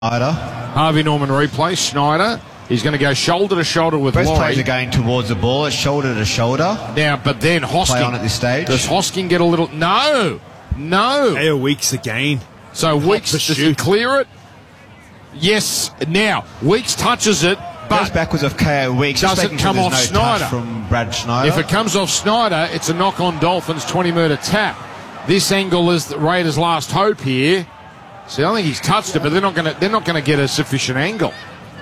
Harvey Norman replay. Schneider. He's going to go shoulder to shoulder with Both Laurie. players are going towards the ball. It's shoulder to shoulder. Now, but then Hosking. Play on at this stage. Does Hosking get a little... No. Air Weeks again. So Weeks, does he clear it? Yes. Now, Weeks touches it, but... Goes backwards of KO Weeks. Doesn't come off Schneider. From Brad Schneider. If it comes off Schneider, it's a knock on Dolphins, 20-metre tap. This angle is the Raiders' last hope here. See, I think he's touched it, but they're not going to get a sufficient angle.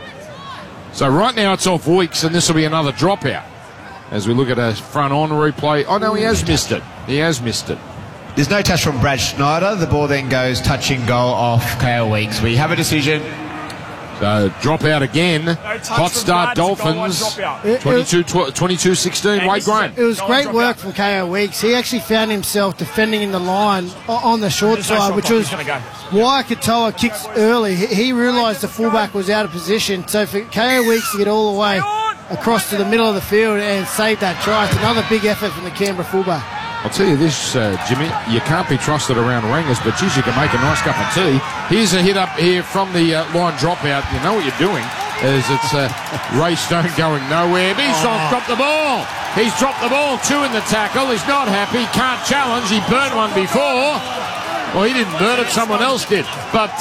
So right now it's off Weeks, and this will be another dropout. As we look at a front-on replay. Oh, no, he has missed it. He has missed it. There's no touch from Brad Schneider. The ball then goes touch and goal off KO Weeks. We have a decision. So drop out again. Hot start Dolphins. 22-16. Wade Graham. It was great work from KO Weeks. He actually found himself defending in the line on the short side, which was why Katoa kicked early. He realised the fullback was out of position. So for KO Weeks to get all the way across to the middle of the field and save that try, it's another big effort from the Canberra fullback. I'll tell you this, Jimmy, you can't be trusted around Rangers, but geez, you can make a nice cup of tea. Here's a hit up here from the line dropout. You know what you're doing, as it's Ray Stone going nowhere. Bison's dropped the ball. He's dropped the ball, two in the tackle. He's not happy, can't challenge. He burned one before. Well, he didn't burn it, someone else did. But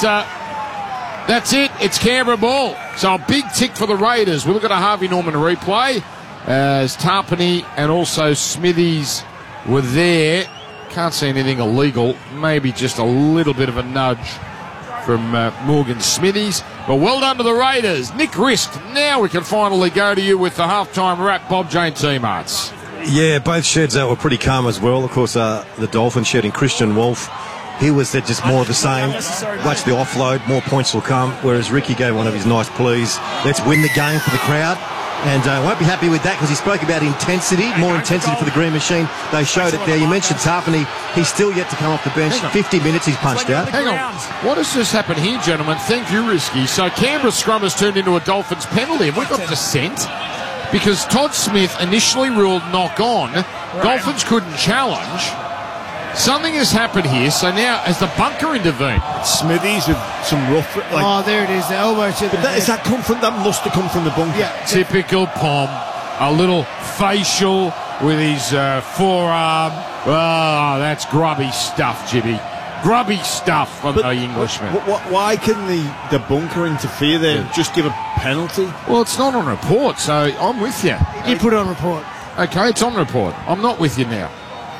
that's it, it's Canberra ball. So a big tick for the Raiders. We'll look at a Harvey Norman replay as Tarpany and also Smithies were there. Can't see anything illegal. Maybe just a little bit of a nudge from Morgan Smithies. But well done to the Raiders. Nick Risk, now we can finally go to you with the halftime wrap. Bob Jane Teamarts. Yeah, both sheds out were pretty calm as well. Of course, the Dolphins shedding Christian Wolf. He was there just more of the same. Watch the offload, more points will come. Whereas Ricky gave one of his nice pleas. Let's win the game for the crowd. And won't be happy with that because he spoke about intensity, more intensity for the Green Machine. They showed it there. You mentioned Tarpany. He's still yet to come off the bench. 50 minutes he's punched out. Hang on. What has just happened here, gentlemen? Thank you, Risky. So Canberra scrum has turned into a Dolphins penalty. Have we got dissent? Because Todd Smith initially ruled knock on. Dolphins couldn't challenge. Something has happened here, so now has the bunker intervened? Smithies with some rough... there it is, the elbow to the head. Is that come from... That must have come from the bunker. Yeah. Typical Pom. A little facial with his forearm. Oh, that's grubby stuff, Jimmy. Grubby stuff from the Englishman. Why can the bunker interfere there and just give a penalty? Well, it's not on report, so I'm with you. You put it on report. Okay, it's on report. I'm not with you now.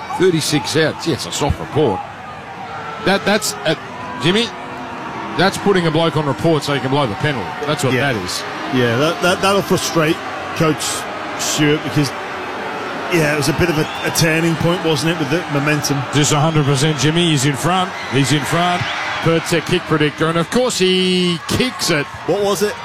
36 outs. Yeah, it's a soft report. That's Jimmy. That's putting a bloke on report so he can blow the penalty. That's what that is. Yeah, that'll frustrate Coach Stewart because it was a bit of a turning point, wasn't it, with the momentum? Just 100%, Jimmy. He's in front. He's in front. Pertec kick predictor, and of course he kicks it. What was it?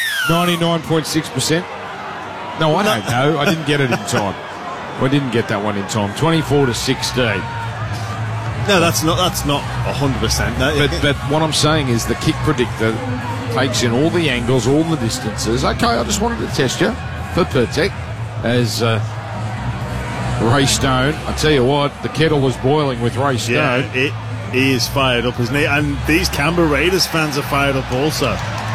99.6%. No, I don't know. I didn't get it in time. I didn't get that one in time. 24-16. No, that's not 100%. But what I'm saying is the kick predictor takes in all the angles, all the distances. Okay, I just wanted to test you for Pertec as Ray Stone. I tell you what, the kettle was boiling with Ray Stone. Yeah, he is fired up, isn't he? And these Canberra Raiders fans are fired up also.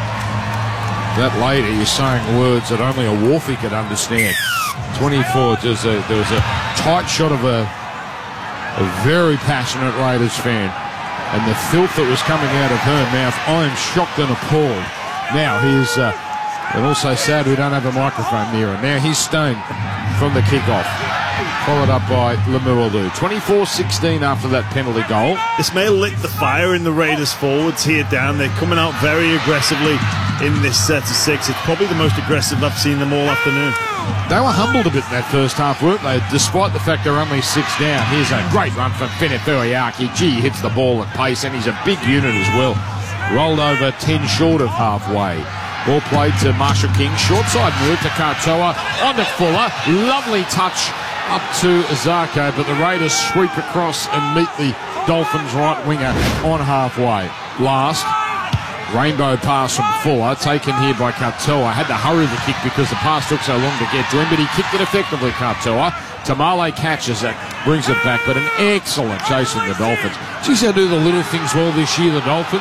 That lady is saying words that only a Wolfie could understand. 24. There was a tight shot of a very passionate Raiders fan, and the filth that was coming out of her mouth. I am shocked and appalled. Now here's and also sad we don't have a microphone near her. Now here's Stone from the kickoff, followed up by Lemuelu. 24-16 after that penalty goal. This may lit the fire in the Raiders forwards here down. They're coming out very aggressively in this set of six. It's probably the most aggressive I've seen them all afternoon. They were humbled a bit in that first half, weren't they? Despite the fact they're only 6 down. Here's a great run from Fenefeuiaki. Gee, he hits the ball at pace, and he's a big unit as well. Rolled over 10 short of halfway. Ball played to Marshall King. Short side move to Katoa. On to Fuller. Lovely touch up to Zarko, but the Raiders sweep across and meet the Dolphins right winger on halfway. Last. Rainbow pass from Fuller, taken here by Katoa. Had to hurry the kick because the pass took so long to get to him, but he kicked it effectively, Katoa. Tamale catches it, brings it back, but an excellent chase from the Dolphins. Geez, they do the little things well this year, the Dolphins.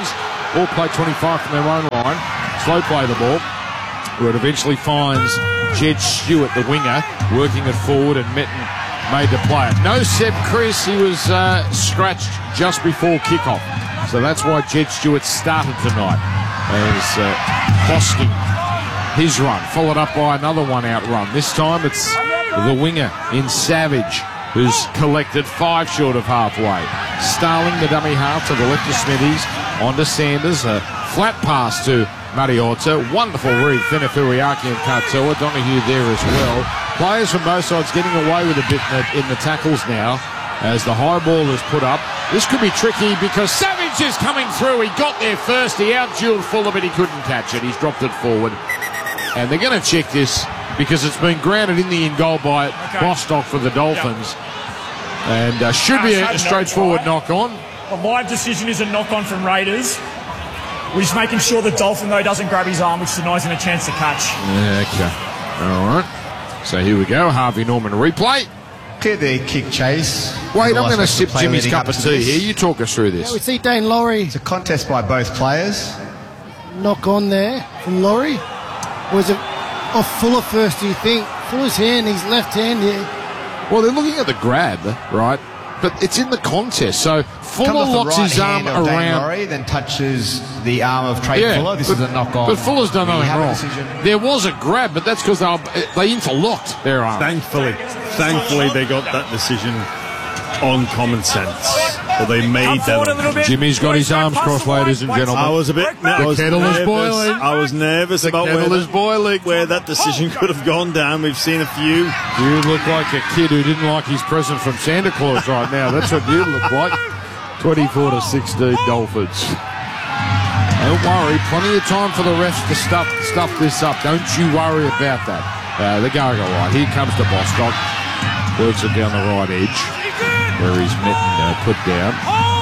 All play 25 from their own line. Slow play the ball, where it eventually finds Jed Stewart, the winger, working it forward, and Metten made the play. No Seb Chris, he was scratched just before kickoff. So that's why Jed Stewart started tonight. As Hosking, his run, followed up by another one-out run. This time it's the winger in Savage, who's collected 5 short of halfway. Starling, the dummy half, to the left of Smithies, onto Sanders. A flat pass to Mariota. Wonderful read, Fenefuriaki and Katoa. Donahue there as well. Players from both sides getting away with a bit in the tackles now as the high ball is put up. This could be tricky because Savage is coming through. He got there first. He out-dueled Fuller, but he couldn't catch it. He's dropped it forward. And they're going to check this because it's been grounded in the in-goal by Bostock for the Dolphins. Yep. And should be a straightforward knock-on. The live decision is a knock-on from Raiders. We're just making sure the Dolphin, though, doesn't grab his arm, which denies him a chance to catch. Okay. All right. So here we go. Harvey Norman replay. Clear the kick chase. Wait, I'm going to sip Jimmy's cup of tea here. You talk us through this. Yeah, we see Dane Laurie. It's a contest by both players. Knock on there from Laurie. Was it off Fuller first, do you think? Fuller's hand, his left hand here. Well, they're looking at the grab, right? But it's in the contest. So Fuller locks his arm around. Dane Laurie, then touches the arm of Trey Fuller. This is a knock on. But Fuller's done nothing wrong. There was a grab, but that's because they interlocked their arms. Thankfully, they got that decision on common sense. Well, they made that. Jimmy's got his arms crossed, ladies and gentlemen. I was a bit. The kettle is boiling. I was nervous about where that decision could have gone down. We've seen a few. You look like a kid who didn't like his present from Santa Claus right now. That's what you look like. 24-16 Dolphins. Don't worry, plenty of time for the refs to stuff this up. Don't you worry about that. They're going all right. Here comes the Bostock. Works it down the right edge, where he's Metten put down.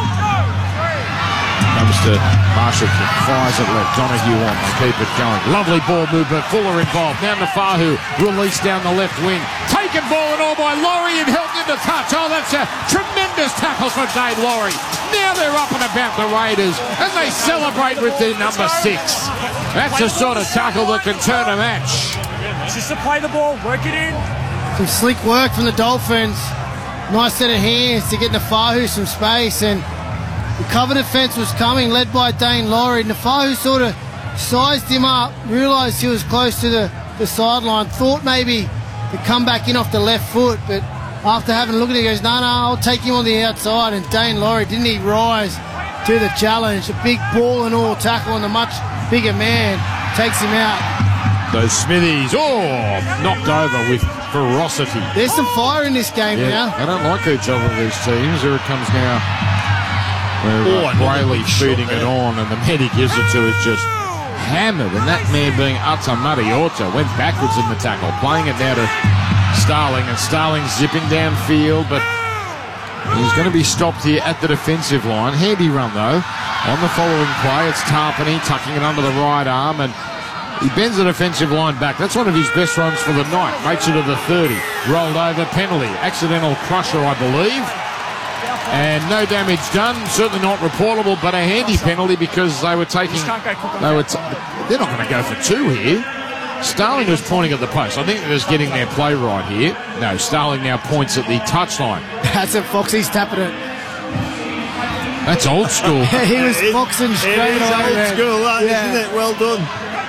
Comes to Marshall, fires it left. Donahue on, they keep it going. Lovely ball movement, Fuller involved. Now Nafahu released down the left wing. Taken ball and all by Laurie and helped into touch. Oh, that's a tremendous tackle for Dane Laurie. Now they're up and about the Raiders, and they celebrate with their number 6. That's the sort of tackle that can turn a match. Just to play the ball, work it in. Some slick work from the Dolphins. Nice set of hands to get Nafahu some space, and the cover defence was coming, led by Dane Laurie. Nafahu sort of sized him up, realised he was close to the sideline, thought maybe to come back in off the left foot, but after having a look at it, he goes, no, I'll take him on the outside. And Dane Laurie, didn't he rise to the challenge? A big ball and all tackle on the much bigger man, takes him out. Those Smithies, knocked over with ferocity. There's some fire in this game now. They don't like each other, these teams. Here it comes now. Brayley feeding it on, and the man he gives it to is just hammered. And that man being Ata Mariota went backwards in the tackle, playing it now to Starling, and Starling zipping downfield, but he's going to be stopped here at the defensive line. Handy run, though. On the following play, it's Tarpany tucking it under the right arm, and he bends the defensive line back. That's one of his best runs for the night. Makes it to the 30. Rolled over, penalty. Accidental crusher, I believe. And no damage done. Certainly not reportable, but a handy penalty because they were taking... they're not going to go for 2 here. Starling was pointing at the post. I think they're just getting their play right here. No, Starling now points at the touchline. That's it, Foxy's tapping it. That's old school. He was boxing straight away. Old school, isn't it? Well done.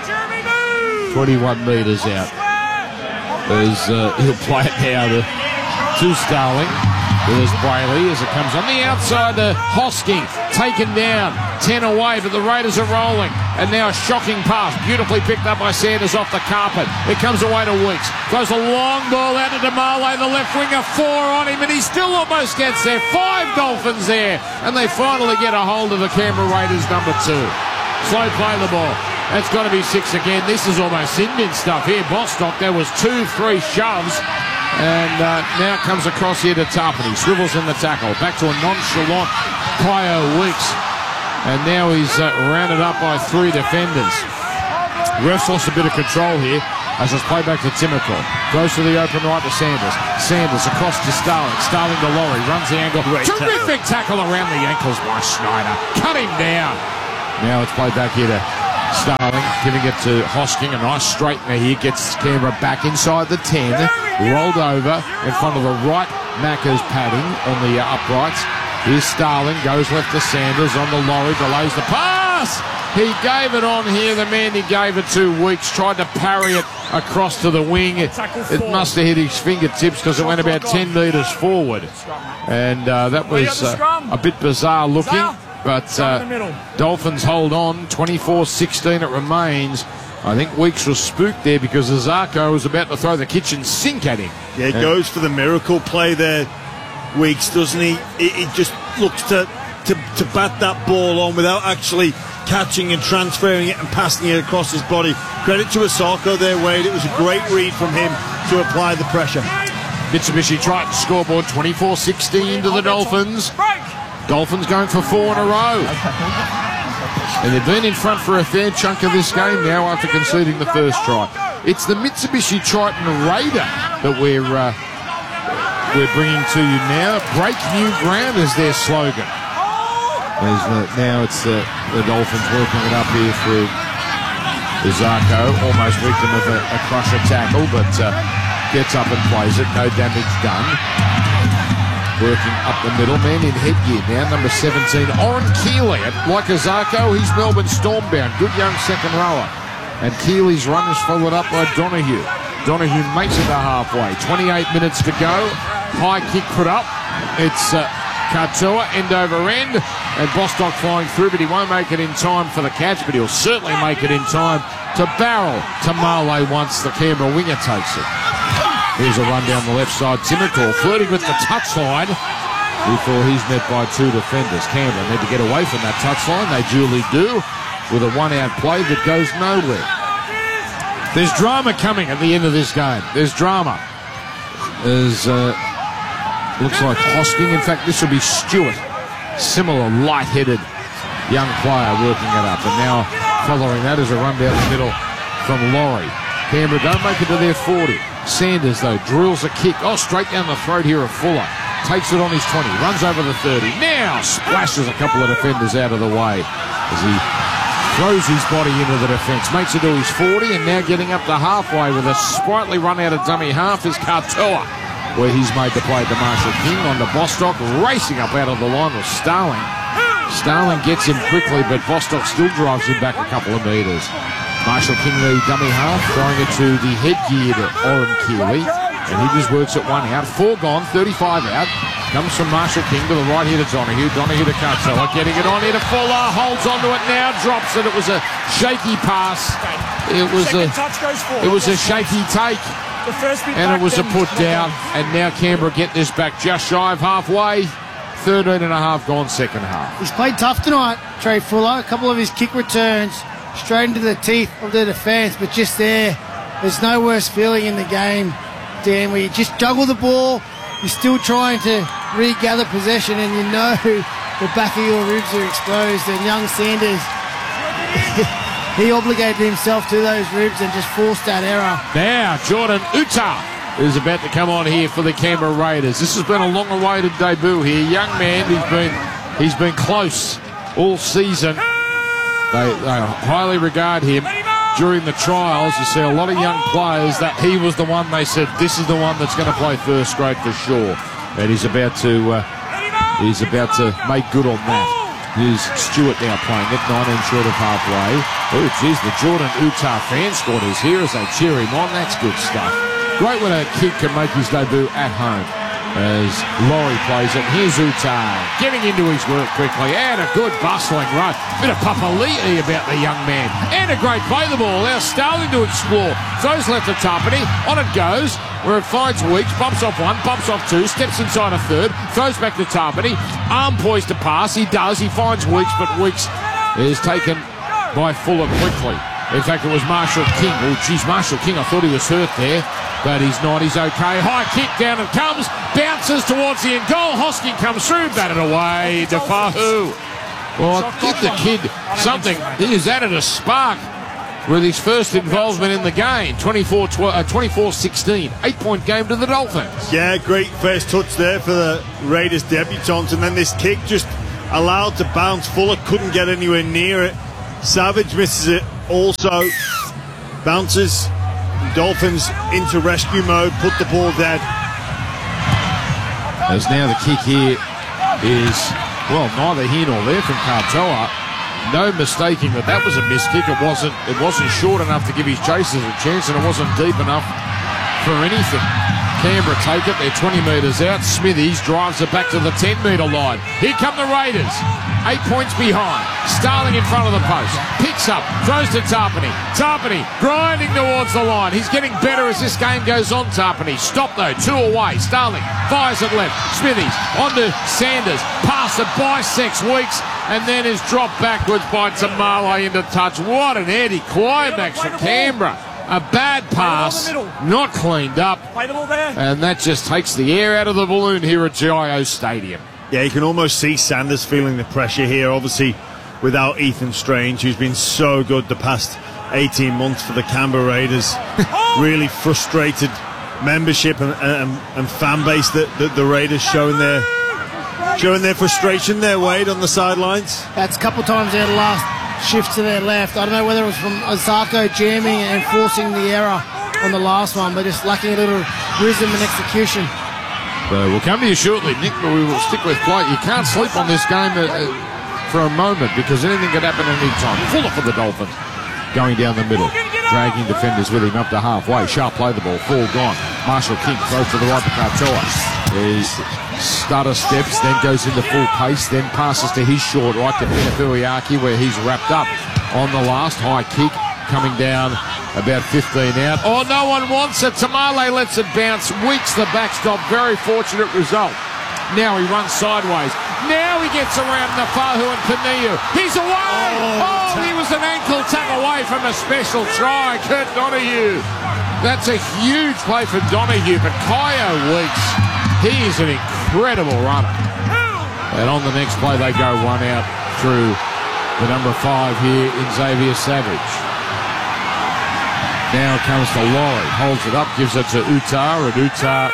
21 metres out. As he'll play it now to Starling. There's Brayley as it comes on the outside to Hosking. Taken down. 10 away, but the Raiders are rolling. And now a shocking pass. Beautifully picked up by Sanders off the carpet. It comes away to Weeks. Throws a long ball out to Damale, the left winger. 4 on him, and he still almost gets there. 5 Dolphins there. And they finally get a hold of the Canberra Raiders number 2. Slow play the ball. That's got to be 6 again. This is almost sin-bin stuff here. Bostock, there was 2-3 shoves. And now it comes across here to Tarpany. Swivels in the tackle. Back to a nonchalant Kyo Weeks. And now he's rounded up by 3 defenders. Refs lost a bit of control here as it's played back to Timoko. Goes to the open right to Sanders. Sanders across to Starling. Starling to Laurie. Runs the angle. Terrific tackle around the ankles by Schneider. Cut him down. Now it's played back here to Starling, giving it to Hosking. A nice straightener here, gets Canberra back inside the 10, rolled over in front of the right Macca's padding on the uprights. Here's Starling, goes left to Sanders on the Laurie, delays the pass. He gave it on here. The man he gave it to, Weeks, tried to parry it across to the wing. It must have hit his fingertips because it went about 10 metres forward. And that was a bit bizarre looking. But Dolphins hold on, 24-16 it remains. I think Weeks was spooked there because Azarko was about to throw the kitchen sink at him. Yeah, he goes for the miracle play there, Weeks, doesn't he? He just looks to bat that ball on without actually catching and transferring it and passing it across his body. Credit to Azarko there, Wade. It was a great read from him to apply the pressure. Mitsubishi Triton scoreboard 24-16 to the Dolphins. Dolphins going for 4 in a row. And they've been in front for a fair chunk of this game now after conceding the first try. It's the Mitsubishi Triton Raider that we're bringing to you now. Break new ground is their slogan. Now it's the Dolphins working it up here through Zarko. Almost victim of a crusher tackle, but gets up and plays it. No damage done. Working up the middle, man in headgear now, number 17, Oren Keeley. Like Azarko, he's Melbourne Stormbound. Good young second rower. And Keeley's run is followed up by Donahue. Donahue makes it to halfway. 28 minutes to go. High kick put up. It's Katoa, end over end. And Bostock flying through, but he won't make it in time for the catch, but he'll certainly make it in time to barrel to Marley once the Canberra winger takes it. Here's a run down the left side. Timothy flirting with the touchline before he's met by 2 defenders. Canberra need to get away from that touchline. They duly do with a one-out play that goes nowhere. There's drama coming at the end of this game. There's drama. There's looks like Hosking. In fact, this will be Stewart. Similar light-headed young player working it up. And now following that is a run down the middle from Laurie. Canberra don't make it to their 40. Sanders, though, drills a kick. Oh, straight down the throat here of Fuller. Takes it on his 20. Runs over the 30. Now splashes a couple of defenders out of the way as he throws his body into the defence. Makes it to his 40 and now getting up to halfway with a sprightly run out of dummy half is Katoa, where he's made the play to Marshall King on the Bostock. Racing up out of the line with Starling. Starling gets him quickly, but Bostock still drives him back a couple of metres. Marshall King, the dummy half, throwing it to the headgear to Oren Keeley, and he just works it 1 out. 4 gone, 35 out. Comes from Marshall King to the right here to Donahue. Donahue to Katoa, getting it on here to Fuller. Holds onto it now, drops it. It was a shaky pass. It was a shaky take, and it was a put down. And now Canberra get this back just shy of halfway. 13 and a half gone second half. He's played tough tonight, Trey Fuller. A couple of his kick returns straight into the teeth of the defence, but just there's no worse feeling in the game, Dan, where you just juggle the ball, you're still trying to regather possession, and you know the back of your ribs are exposed. And young Sanders, he obligated himself to those ribs and just forced that error. Now Jordan Uta is about to come on here for the Canberra Raiders. This has been a long-awaited debut here. Young man, he's been close all season. They highly regard him. During the trials, you see a lot of young players that he was the one they said, this is the one that's going to play first grade for sure. And he's about to make good on that. Here's Stewart now playing it, 19 short of halfway. Oh, geez, the Jordan Uta fan squad is here as they cheer him on. That's good stuff. Great when a kid can make his debut at home as Laurie plays it. Here's Uta getting into his work quickly, and a good bustling run. Bit of Papali'i about the young man, and a great play the ball. Now Starling to explore, throws left to Tapine, on it goes, where it finds Weeks, bumps off 1, bumps off 2, steps inside a 3rd, throws back to Tapine, arm poised to pass, he does, he finds Weeks, but Weeks is taken by Fuller quickly. In fact, it was Marshall King. Oh, geez, Marshall King, I thought he was hurt there, but he's not, he's okay. High kick down it comes, bounces towards the end goal. Hosking comes through, batted away. Defahu. Well, give the kid something. He has added a spark with his first involvement in the game. 24-16, 8-point game to the Dolphins. Yeah, great first touch there for the Raiders debutants, and then this kick just allowed to bounce. Fuller couldn't get anywhere near it. Savage misses it also. Bounces. Dolphins into rescue mode. Put the ball dead. As now the kick here is, well, neither here nor there from Katoa. No mistaking that was a missed kick. It wasn't short enough to give his chasers a chance, and it wasn't deep enough for anything. Canberra take it. They're 20 metres out. Smithies drives it back to the 10-metre line. Here come the Raiders. 8 points behind. Starling in front of the post. Picks up. Throws to Tarpany. Tarpany grinding towards the line. He's getting better as this game goes on, Tarpany. Stop, though. 2 away. Starling fires it left. Smithies onto Sanders. Pass that bisects Weeks and then is dropped backwards by Tamale into touch. What an anti-climax for Canberra. A bad pass, not cleaned up, and that just takes the air out of the balloon here at GIO Stadium. Yeah, you can almost see Sanders feeling the pressure here, obviously without Ethan Strange, who's been so good the past 18 months for the Canberra Raiders. Really frustrated membership and fan base that the Raiders showing their frustration there, Wade, on the sidelines. That's a couple of times there the last shift to their left. I don't know whether it was from Osako jamming and forcing the error on the last one, but just lacking a little rhythm and execution. We'll come to you shortly, Nick, but we will stick with play. You can't sleep on this game for a moment because anything could happen at any time. Fuller for the Dolphins. Going down the middle, dragging defenders with him up to halfway. Sharp play the ball, full gone. Marshall King throws to the right to Katoa. His stutter steps, then goes into full pace, then passes to his short right to Penafuiaki where he's wrapped up on the last high kick, coming down about 15 out. Oh, no one wants it. Tamale lets it bounce. Weeks the backstop. Very fortunate result. Now he runs sideways. Now he gets around Nafahu and Paniu. He's away! Oh, he was an ankle tuck away from a special try. Kurt Donahue. That's a huge play for Donahue, but Kyo Weeks, he is an incredible runner. And on the next play, they go one out through the number 5 here in Xavier Savage. Now it comes to Laurie. Holds it up, gives it to Utah, and Utah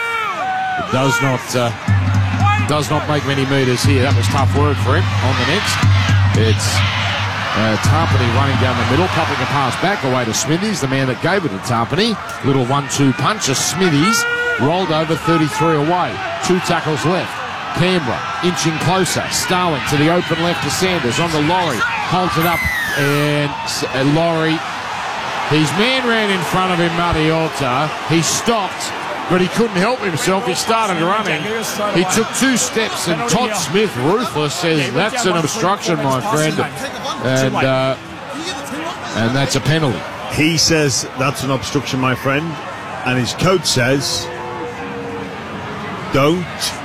does not make many metres here. That was tough work for him. On the next, it's Tarpany running down the middle, popping a pass back away to Smithies, the man that gave it to Tarpany. Little 1-2 punch of Smithies, rolled over 33 away. 2 tackles left. Canberra inching closer. Starling to the open left to Sanders. On to Laurie. Holds it up, and Laurie, his man ran in front of him, Mariota. He stopped, but he couldn't help himself. He started running. He took 2 steps, and Todd Smith, ruthless, says that's an obstruction, my friend, and that's a penalty. He says that's an obstruction, my friend, and his coach says don't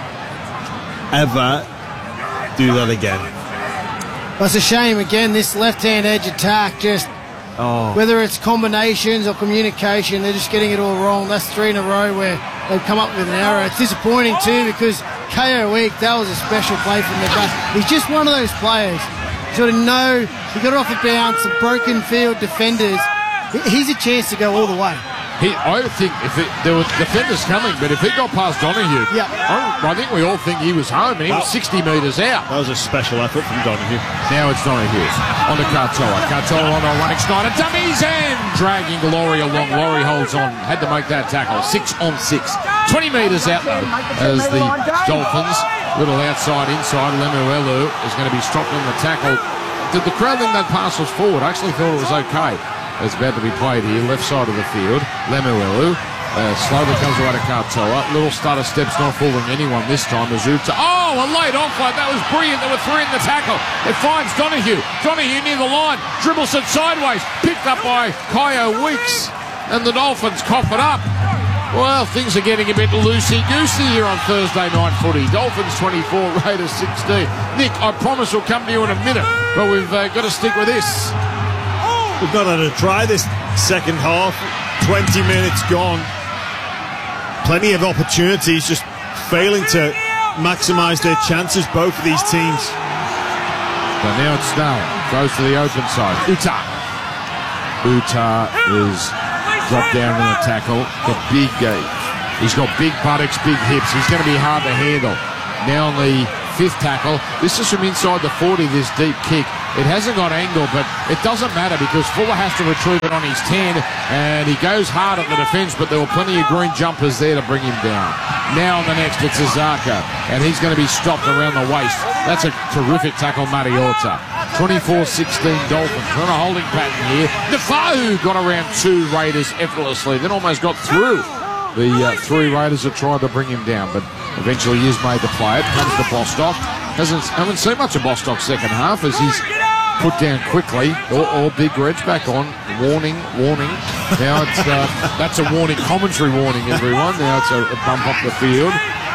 ever do that again. That's a shame. Again, this left-hand edge attack, just whether it's combinations or communication, they're just getting it all wrong. That's 3 in a row where they've come up with an error. It's disappointing too because Ko Week, that was a special play from the back. He's just one of those players. Sort of he got it off a bounce, some broken field defenders. He's a chance to go all the way. I think there were defenders coming, but if he got past Donahue, I think we all think he was home, and he was 60 metres out. That was a special effort from Donahue. Now it's Donahue. On to Katoa. Katoa on a running Snyder. Dummies and dragging Laurie along. Laurie holds on. Had to make that tackle. 6 on 6. 20 metres out, though, as the Dolphins, little inside. Lemuelu is going to be stopped on the tackle. Did the crowd think that pass was forward? I actually thought it was okay. It's about to be played here, left side of the field. Lemuelu slowly comes away to Katoa. Little stutter steps, not fooling anyone this time. Azuta. Oh, a late offload. That was brilliant. There were 3 in the tackle. It finds Donahue. Donahue near the line. Dribbles it sideways. Picked up by Ko Weeks. And the Dolphins cough it up. Well, things are getting a bit loosey-goosey here on Thursday night footy. Dolphins 24, Raiders 16. Nick, I promise we'll come to you in a minute, but we've got to stick with this. We've not had a try this second half. 20 minutes gone. Plenty of opportunities, just failing to maximise their chances, both of these teams. But now it's Snell. Goes to the open side. Utah is dropped down in the tackle. He's got big buttocks, big hips. He's going to be hard to handle. Now on the 5th tackle. This is from inside the 40, this deep kick. It hasn't got angle, but it doesn't matter because Fuller has to retrieve it on his 10, and he goes hard at the defence, but there were plenty of green jumpers there to bring him down. Now on the next, it's Azaka, and he's going to be stopped around the waist. That's a terrific tackle, Mariota. 24-16 Dolphins. We're on a holding pattern here. Nafau got around 2 Raiders effortlessly, then almost got through the 3 Raiders that tried to bring him down, but eventually he has made the play. It comes to Bostock. Haven't seen much of Bostock's second half as he's put down quickly. Or Big Red's back on. Warning. Now it's that's a warning, commentary warning, everyone. Now it's a bump up the field.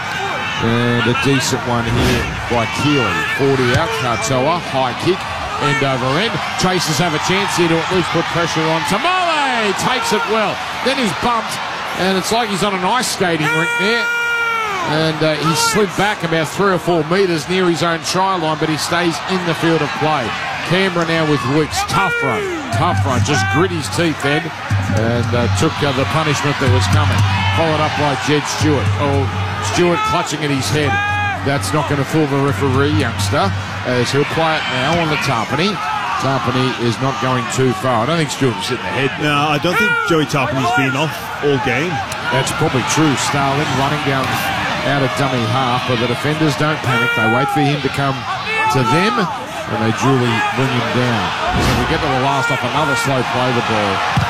And a decent one here by Keeley. 40 out, Katoa, high kick, end over end. Chasers have a chance here to at least put pressure on. Tamale takes it well. Then he's bumped, and it's like he's on an ice skating rink there. And he slid back about 3 or 4 metres near his own try line, but he stays in the field of play. Canberra now with Weeks. Tough run. Just grit his teeth then and took the punishment that was coming. Followed up by Jed Stewart. Stewart clutching at his head. That's not going to fool the referee, youngster, as he'll play it now on the Tarpany. Tarpany is not going too far. I don't think Stewart's hitting the head. No, I don't think Joey Tarpany's been off all game. That's probably true. Starling running down out of dummy half, but the defenders don't panic. They wait for him to come to them, and they duly bring him down. So we get to the last off another slow play the ball.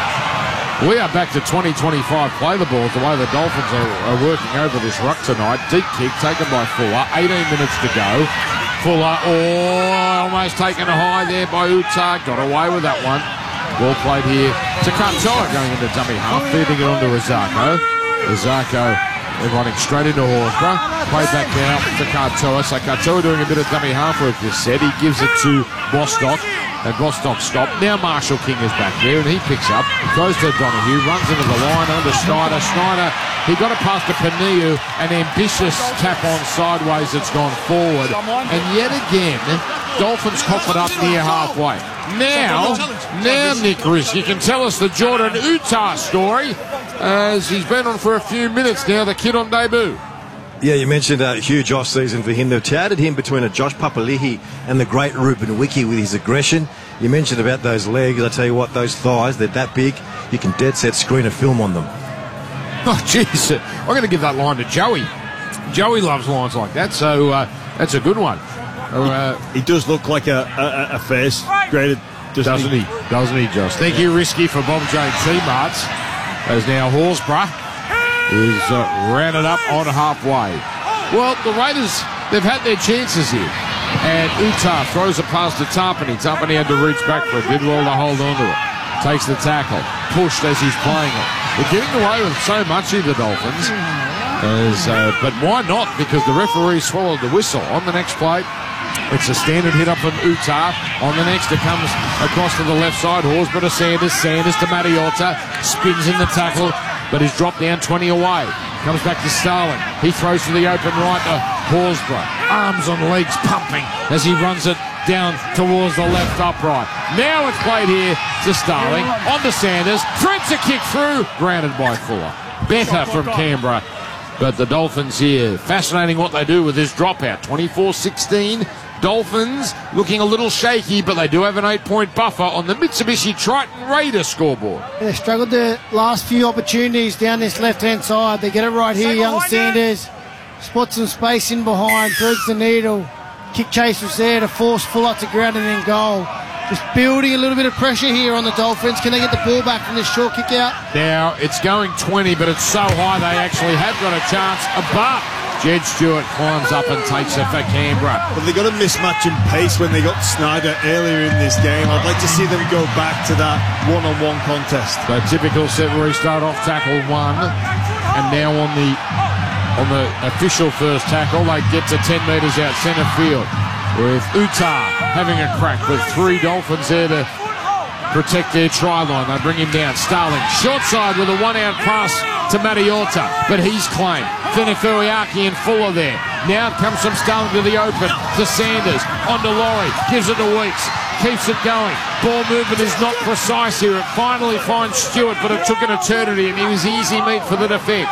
We are back to 20-25 play the ball, the way the Dolphins are working over this ruck tonight. Deep kick taken by Fuller, 18 minutes to go. Fuller, almost taken a high there by Uta, got away with that one. Ball played here to Katoa going into dummy half, feeding it onto Azako. Azako running straight into Horsburgh, played back down to Katoa. So Katoa doing a bit of dummy half work this set. He gives it to Bostock. And Bostock stopped. Now Marshall King is back there and he picks up, goes to Donahue, runs into the line under Schneider. Schneider, he got it past to Paniu, an ambitious tap on sideways that's gone forward. And yet again, Dolphins cough it up near halfway. Now Nick Risk, you can tell us the Jordan Uta story as he's been on for a few minutes now, the kid on debut. Yeah, you mentioned a huge off-season for him. They've touted him between a Josh Papali'i and the great Ruben Wiki with his aggression. You mentioned about those legs. I tell you what, those thighs, they're that big, you can dead set screen a film on them. Oh, jeez. I'm going to give that line to Joey. Joey loves lines like that, so that's a good one. He does look like a face graded, doesn't he? Doesn't he, Josh? Thank you, Risky, for Bob Jones T-Marts. As now Horsburgh is rounded up on halfway. Well, the Raiders, they've had their chances here. And Uta throws a pass to Tarpany. Tarpany had to reach back for it. Did well to hold on to it. Takes the tackle. Pushed as he's playing it. They're getting away with so much here, the Dolphins. But why not? Because the referee swallowed the whistle. On the next play, it's a standard hit up from Uta. On the next, it comes across to the left side. Horsburgh to Sanders. Sanders to Mariota. Spins in the tackle, but he's dropped down 20 away. Comes back to Starling. He throws to the open right to Horsburgh. Arms on legs pumping as he runs it down towards the left upright. Now it's played here to Starling. On to Sanders. Threads a kick through. Grounded by Fuller. Better from Canberra. But the Dolphins here, fascinating what they do with this dropout. 24-16. Dolphins looking a little shaky, but they do have an 8-point buffer on the Mitsubishi Triton Raider scoreboard. They struggled the last few opportunities down this left-hand side. They get it right here, young Sanders. Spots some space in behind, threads the needle. Kick chase was there to force Fuller to ground and then goal. Just building a little bit of pressure here on the Dolphins. Can they get the ball back from this short kick out? Now, it's going 20, but it's so high they actually have got a chance above. Jed Stewart climbs up and takes it for Canberra. But they got a mismatch in pace when they got Snyder earlier in this game. I'd like to see them go back to that one-on-one contest. The typical set restart off tackle 1, and now on the official first tackle, they get to 10 metres out centre field with Uta having a crack with 3 Dolphins there to protect their try line. They bring him down. Starling short side with a 1-out pass to Mariota, but he's claimed. Fenifuriaki and Fuller there. Now it comes from Starling to the open to Sanders. On to Laurie. Gives it to Weeks. Keeps it going. Ball movement is not precise here. It finally finds Stewart, but it took an eternity and he was easy meat for the defence.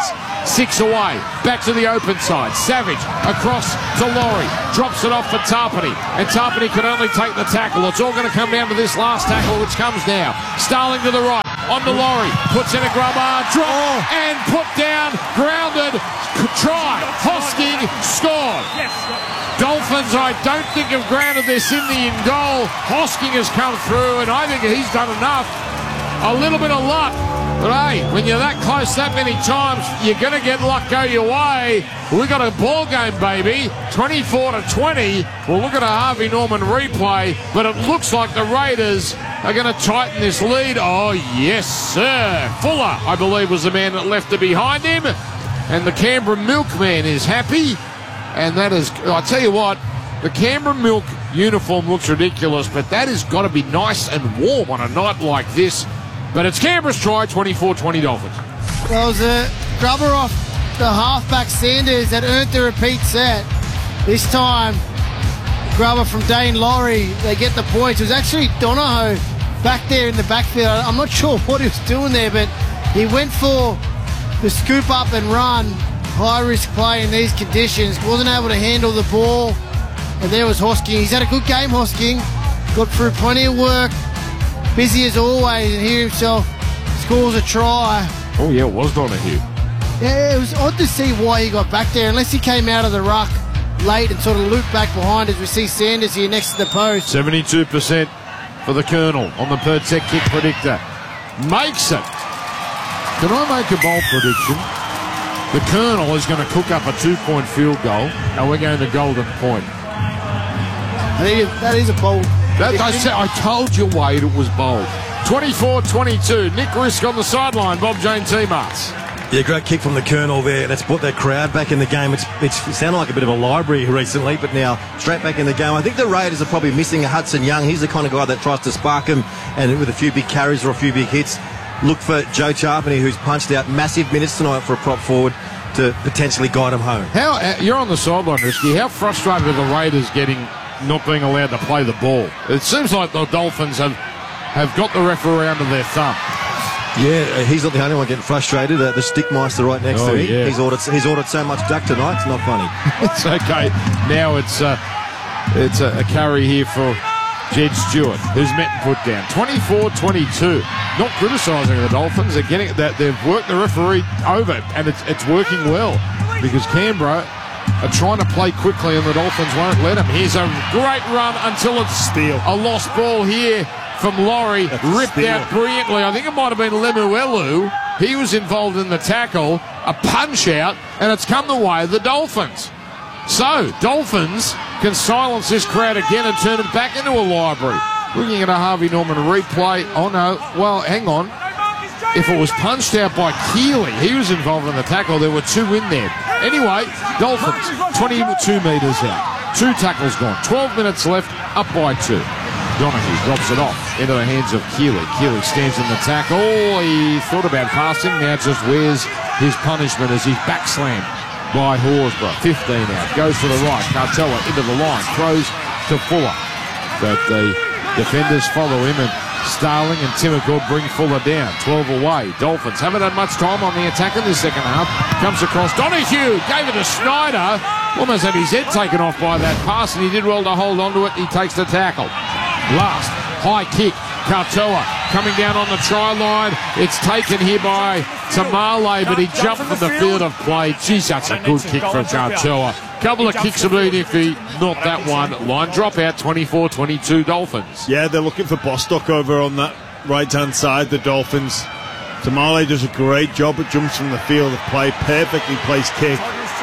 6 away. Back to the open side. Savage across to Laurie. Drops it off for Tarpany. And Tarpany can only take the tackle. It's all going to come down to this last tackle, which comes now. Starling to the right. On to Laurie. Puts in a grubber. Drop and put down. Grounded. Try. Hosking. Scored. Dolphins, I don't think, have grounded their Sydney in goal. Hosking has come through, and I think he's done enough. A little bit of luck. But hey, when you're that close that many times, you're going to get luck go your way. We got a ball game, baby. 24-20. We'll look at a Harvey Norman replay, but it looks like the Raiders are going to tighten this lead. Oh, yes, sir. Fuller, I believe, was the man that left it behind him. And the Canberra Milkman is happy. And that is, I tell you what, the Canberra Milk uniform looks ridiculous, but that has got to be nice and warm on a night like this. But it's Canberra's try, 24-20 Dolphins. Well, it was a grubber off the halfback Sanders that earned the repeat set. This time, grubber from Dane Laurie, they get the points. It was actually Donohoe back there in the backfield. I'm not sure what he was doing there, but he went for the scoop up and run. High risk play in these conditions. Wasn't able to handle the ball. And there was Hosking. He's had a good game, Hosking. Got through plenty of work. Busy as always, and here himself scores a try. Oh, yeah, it was Donohue. Yeah, it was odd to see why he got back there, unless he came out of the ruck late and sort of looped back behind as we see Sanders here next to the post. 72% for the Colonel on the per tech kick predictor. Makes it. Can I make a bold prediction? The Colonel is going to cook up a 2-point field goal, and we're going to Golden Point. That is a bold. I told you, Wade, it was bold. 24-22. Nick Risk on the sideline. Bob Jane T-Marts. Yeah, great kick from the Colonel there. That's put that crowd back in the game. It sounded like a bit of a library recently, but now straight back in the game. I think the Raiders are probably missing a Hudson Young. He's the kind of guy that tries to spark him, and with a few big carries or a few big hits. Look for Joe Charpany, who's punched out massive minutes tonight for a prop forward to potentially guide him home. You're on the sideline, Risky. How frustrated are the Raiders getting not being allowed to play the ball? It seems like the Dolphins have got the referee under their thumb. Yeah, he's not the only one getting frustrated. The Stickmeister right next to him. Yeah. He's ordered so much duck tonight, it's not funny. It's okay. Now it's a carry here for Jed Stewart, who's met and put down. 24-22. Not criticising the Dolphins. They're getting that. They've worked the referee over, and it's working well because Canberra are trying to play quickly, and the Dolphins won't let them. Here's a great run until it's a lost ball here from Laurie. Ripped out brilliantly. I think it might have been Lemuelu. He was involved in the tackle. A punch out, and it's come the way of the Dolphins. So, Dolphins can silence this crowd again and turn it back into a library. Looking at a Harvey Norman replay. Oh, no. Well, hang on. If it was punched out by Keeley, he was involved in the tackle. There were two in there. Anyway, Dolphins, 22 metres out. 2 tackles gone. 12 minutes left, up by 2. Donohue drops it off into the hands of Keeley. Keeley stands in the tackle. He thought about passing. Now just wears his punishment as he's backslammed by Horsburgh. 15 out. Goes to the right. Cartella into the line. Throws to Fuller. But the defenders follow him, and Starling and Timmercourt bring Fuller down. 12 away. Dolphins haven't had much time on the attack in the second half. Comes across. Donohue gave it to Snyder. Almost had his head taken off by that pass, and he did well to hold on to it. He takes the tackle. Last high kick. Cartoa coming down on the try line. It's taken here by Tamale, but he jumped from the field of play. Geez, that's a good kick from Cartoa. Couple of kicks have been iffy, not that one. Line drop out, 24-22 Dolphins. Yeah, they're looking for Bostock over on that right-hand side, the Dolphins. Tamale does a great job, but jumps from the field of play. Perfectly placed kick.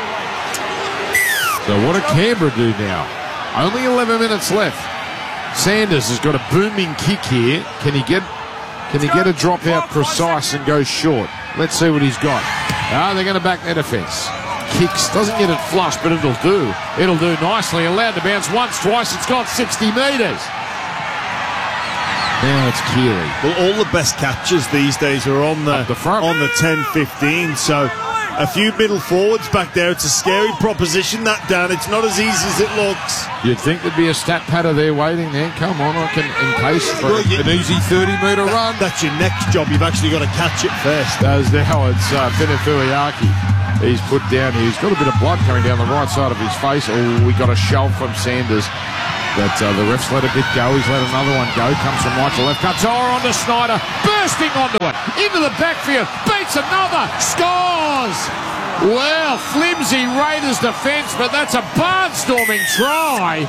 So what did Canberra do now? Only 11 minutes left. Sanders has got a booming kick here. Can he get a drop out precise and go short? Let's see what he's got. They're going to back their defence. Kicks, doesn't get it flush, but it'll do. It'll do nicely. Allowed to bounce once, twice. It's got 60 metres. Now it's Keeley. Well, all the best catches these days are on the front, on the 10-15. So a few middle forwards back there. It's a scary proposition, that, Dan. It's not as easy as it looks. You'd think there'd be a stat patter there waiting there. Come on, I can, in case for an easy 30-metre run. That's your next job. You've actually got to catch it first. As now it's Benefuliaki. He's put down here. He's got a bit of blood coming down the right side of his face. Oh, we got a shove from Sanders. But the ref's let a bit go. He's let another one go. Comes from right to left. Katoa onto Snyder. Bursting onto it. Into the backfield. Beats another. Scores! Well, flimsy Raiders defence, but that's a barnstorming try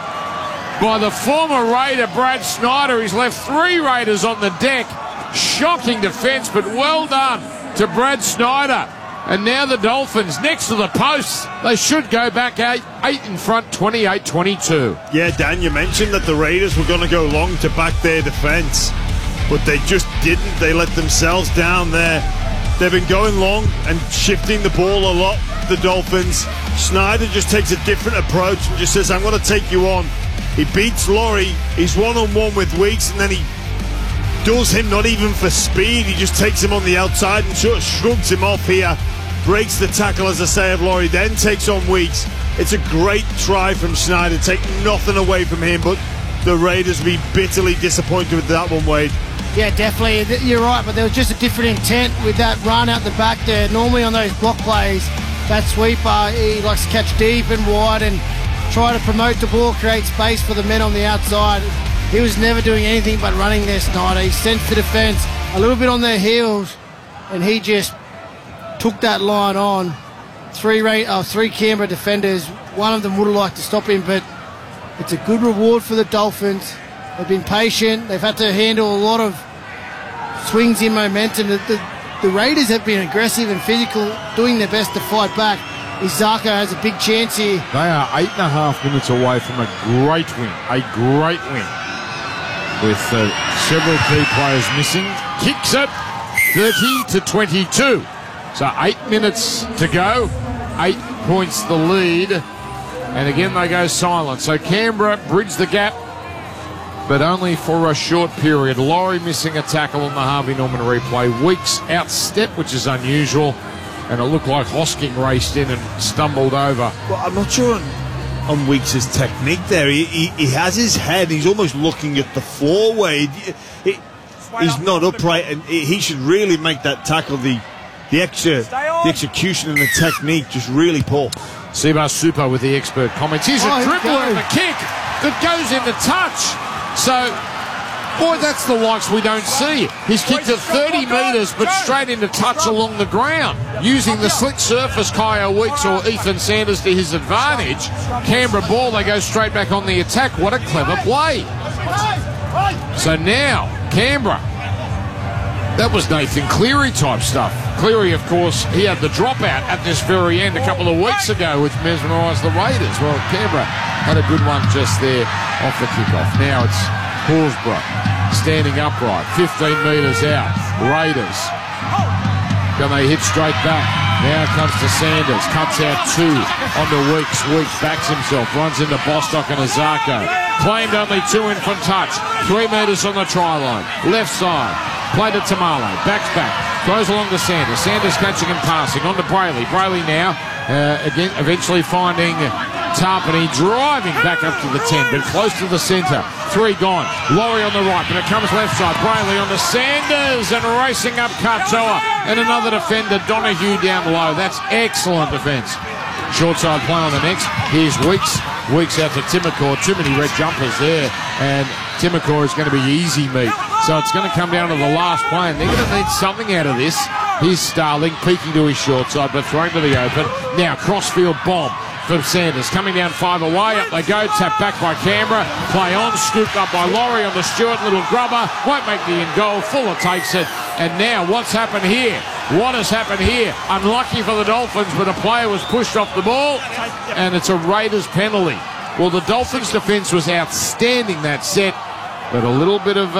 by the former Raider, Brad Snyder. He's left 3 Raiders on the deck. Shocking defence, but well done to Brad Snyder. And now the Dolphins next to the posts. They should go back 8 in front, 28-22. Yeah, Dan, you mentioned that the Raiders were going to go long to back their defence, but they just didn't. They let themselves down there. They've been going long and shifting the ball a lot, the Dolphins. Snyder just takes a different approach and just says, I'm going to take you on. He beats Laurie. He's one-on-one with Weeks, and then he does him not even for speed. He just takes him on the outside and sort of shrugs him off here. Breaks the tackle, as I say, of Laurie, then takes on Weeks. It's a great try from Snyder. Take nothing away from him, but the Raiders will be bitterly disappointed with that one, Wade. Yeah, definitely. You're right, but there was just a different intent with that run out the back there. Normally on those block plays, that sweeper, he likes to catch deep and wide and try to promote the ball, create space for the men on the outside. He was never doing anything but running there, Snyder. He sensed the defence a little bit on their heels, and he just took that line on. 3 Canberra defenders. One of them would have liked to stop him, but it's a good reward for the Dolphins. They've been patient. They've had to handle a lot of swings in momentum. The Raiders have been aggressive and physical, doing their best to fight back. Izaka has a big chance here. They are 8.5 minutes away from a great win. A great win. With several key players missing. Kicks it 30-22. So 8 minutes to go. 8 points the lead. And again they go silent. So Canberra bridged the gap, but only for a short period. Laurie missing a tackle on the Harvey Norman replay. Weeks outstep, which is unusual. And it looked like Hosking raced in and stumbled over. Well, I'm not sure on Weeks' technique there. He has his head. He's almost looking at the floor, Wade. He's not upright, and he should really make that tackle. The execution and the technique just really poor. Seba Super with the expert comments. Here's a dribbler and a kick that goes into touch. So, boy, that's the likes we don't see. He's kicked at 30 metres, but straight into touch along the ground. Using the slick surface, Kyle Weeks or Ethan Sanders to his advantage. Canberra ball, they go straight back on the attack. What a clever play. So now, Canberra. That was Nathan Cleary type stuff. Cleary, of course, he had the dropout at this very end a couple of weeks ago, which mesmerised the Raiders. Well, Canberra had a good one just there off the kickoff. Now it's Horsburgh standing upright, 15 metres out. Raiders. Can they hit straight back? Now comes to Sanders, cuts out 2 onto Weeks. Weeks backs himself, runs into Bostock and Azarko. Claimed only 2 in from touch. 3 metres on the try line. Left side. Played to Tamalo. Backs back. Throws along to Sanders. Sanders catching and passing. On to Brayley. Brayley now again eventually finding Tarpany driving back up to the 10, but close to the centre. 3 gone. Laurie on the right, but it comes left side. Brayley on to Sanders and racing up Katoa. And another defender, Donahue down low. That's excellent defence. Short side play on the next. Here's Weeks. Weeks out to Timokor. Too many red jumpers there. And Timokor is going to be easy meat. So it's going to come down to the last play, and they're going to need something out of this. Here's Starling peeking to his short side, but throwing to the open. Now crossfield bomb from Sanders. Coming down 5 away. Up they go. Tap back by Canberra. Play on. Scooped up by Laurie on the Stewart. Little grubber. Won't make the end goal. Fuller takes it. And now what's happened here? What has happened here? Unlucky for the Dolphins, but a player was pushed off the ball, and it's a Raiders penalty. Well, the Dolphins' defence was outstanding that set, but a little bit of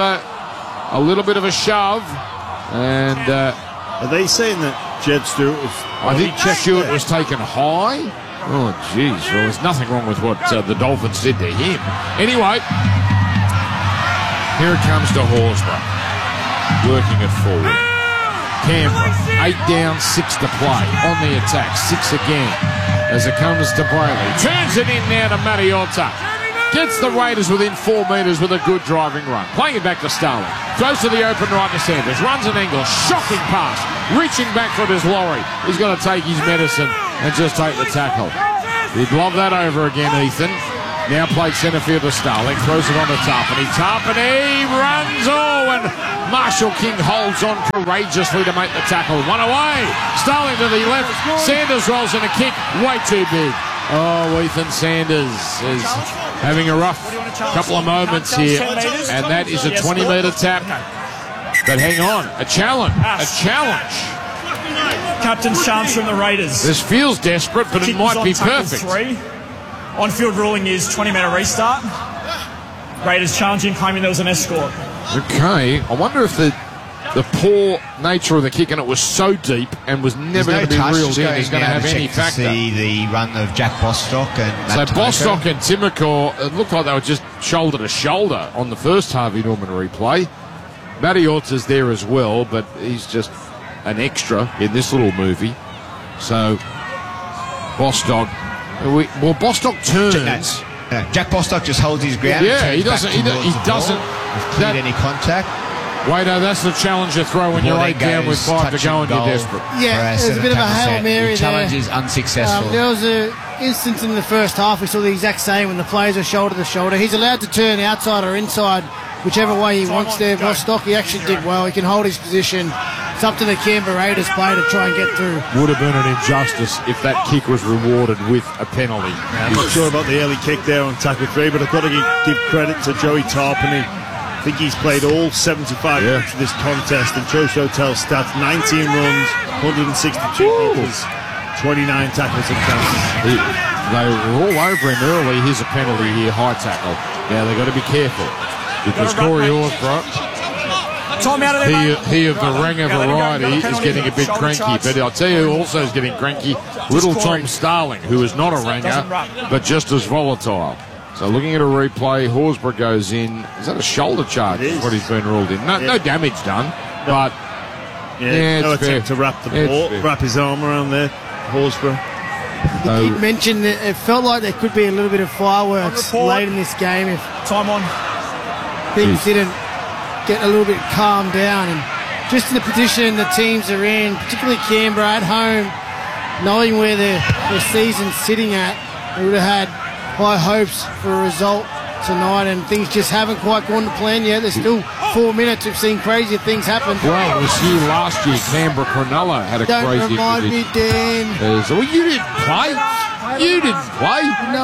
a shove, and are they saying that Jed Stewart was? I think Stewart was taken high. Oh, jeez. Well, there's nothing wrong with what the Dolphins did to him. Anyway, here it comes to Horsburgh, working it forward. Canberra, 8 down, 6 to play. On the attack, 6 again. As it comes to Brayley. Turns it in now to Mariota. Gets the Raiders within 4 metres with a good driving run. Playing it back to Starling. Throws to the open right to Sanders. Runs an angle. Shocking pass. Reaching back for his lorry. He's got to take his medicine and just take the tackle. He'd love that over again, Ethan. Now played centre field to Starling. Throws it on to Tarpany. Tarpany runs. Oh, and Marshall King holds on courageously to make the tackle. One away. Starling to the left. Sanders rolls in a kick. Way too big. Oh, Ethan Sanders is having a rough couple of moments here. And that is a 20-metre tap. But hang on. A challenge. A challenge. Captain's chance from the Raiders. This feels desperate, but it might be perfect. 3. On-field ruling is 20-metre restart. Raiders challenging, claiming there was an escort. Okay. I wonder if the poor nature of the kick, and it was so deep and was never going to be reeled in, is going to have any factor. See the run of Jack Bostock and so Matt Bostock and Timoko, it looked like they were just shoulder to shoulder on the first Harvey Norman replay. Mariota's there as well, but he's just an extra in this little movie. So Bostock, Bostock turns. Jack Bostock just holds his ground. Yeah, he doesn't. He doesn't. Cleared any contact. Waito, that's the challenge you throw when you're 8 down with 5 to go and you're desperate. Yeah, there's a bit of a Hail Mary there. The challenge is unsuccessful. There was an instance in the first half, we saw the exact same when the players are shoulder to shoulder. He's allowed to turn outside or inside, whichever way he wants there. Bostock, he actually did well. He can hold his position. It's up to the Canberra Raiders player to try and get through. Would have been an injustice if that kick was rewarded with a penalty. I'm not sure about the early kick there on tackle 3, but I've got to give credit to Joey Tarpany. I think he's played all 75 minutes of this contest, and Joe tells stats: 19 runs, 162 meters, 29 tackles and counts. They were all over him early. Here's a penalty here, high tackle. Now they've got to be careful because Corey Horsburgh, he of the Ranger variety, is getting a bit cranky. But I'll tell you who also is getting cranky, little Tom Starling, who is not a Ranger, but just as volatile. So looking at a replay, Horsburgh goes in. Is that a shoulder charge? Is what he's been ruled in. No damage done, but no attempt to wrap his arm around there, Horsburgh. He mentioned that it felt like there could be a little bit of fireworks late in this game if things didn't get a little bit calmed down. And just in the position the teams are in, particularly Canberra at home, knowing where their season's sitting at, they would have had high hopes for a result tonight, and things just haven't quite gone to plan yet. There's still 4 minutes. We've seen crazier things happen. Well, it was here last year. Canberra Cronulla had a crazy. Don't remind me, Dan. Well, you didn't play. You didn't play.